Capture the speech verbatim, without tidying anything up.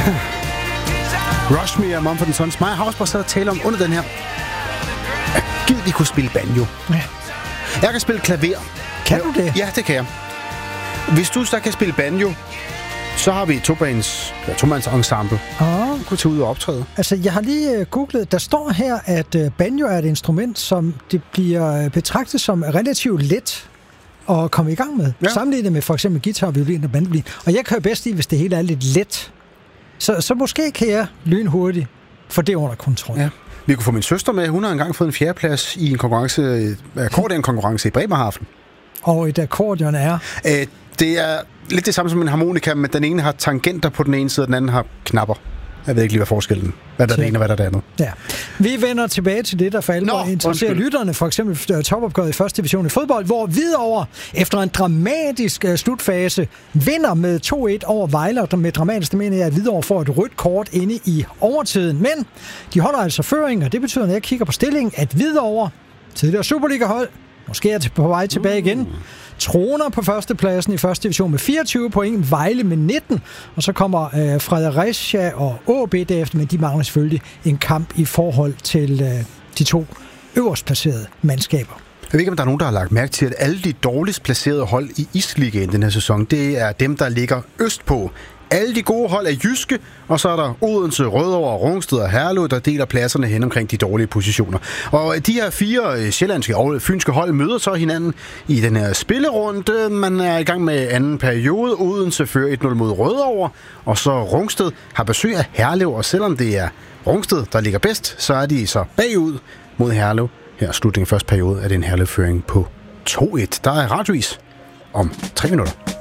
Rush Me og Mumford and Sons. Mig og Hausberg sad og tale om under den her. Gid vi kunne spille banjo. Ja. Jeg kan spille klaver. Kan du det? Ja, det kan jeg. Hvis du så kan spille banjo, så har vi et tobands, ja, tomands ensemble. Ah. Du kunne tage ud og optræde. Altså, jeg har lige uh, googlet. Der står her, at uh, banjo er et instrument, som det bliver uh, betragtet som relativt let at komme i gang med. Ja. Sammenlignet med for eksempel guitar, violin og mandolin. Og jeg kan jo bedst lide, hvis det hele er lidt let. Så, så måske kan jeg lynhurtigt få det under kontrol. Ja. Vi kunne få min søster med. Hun har engang fået en fjerdeplads i en konkurrence, akkordeonkonkurrence i Bremerhaven. Og et akkordeon er? Æh, det er lidt det samme som en harmonika, men den ene har tangenter på den ene side, og den anden har knapper. Jeg ved ikke lige, hvad forskellen hvad der er det ene og hvad der er det andet. Ja. Vi vender tilbage til det, der for alvor interesserer lytterne. For eksempel topopgøret i første division i fodbold, hvor Hvidovre efter en dramatisk uh, slutfase vinder med to et over Vejle. Og med dramatisk, det mener jeg, at Hvidovre får et rødt kort inde i overtiden. Men de holder altså føring, og det betyder, når jeg kigger på stillingen, at Hvidovre, tidligere Superliga-hold, måske er på vej tilbage igen, troner på førstepladsen i første division med fireogtyve point, Vejle med nitten, og så kommer øh, Fredericia og A B derefter, men de mangler selvfølgelig en kamp i forhold til øh, de to øverst placerede mandskaber. Jeg ved ikke, om der er nogen, der har lagt mærke til, at alle de dårligst placerede hold i Isligaen den her sæson, det er dem, der ligger østpå. Alle de gode hold er jyske, og så er der Odense, Rødovre, Rungsted og Herlev, der deler pladserne hen omkring de dårlige positioner. Og de her fire sjællandske og fynske hold møder så hinanden i den her spillerunde. Man er i gang med anden periode. Odense fører et nul mod Rødovre, og så Rungsted har besøg af Herlev, og selvom det er Rungsted, der ligger bedst, så er de så bagud mod Herlev. Her slutningen af første periode er det en Herlev-føring på to et. Der er radiovis om tre minutter.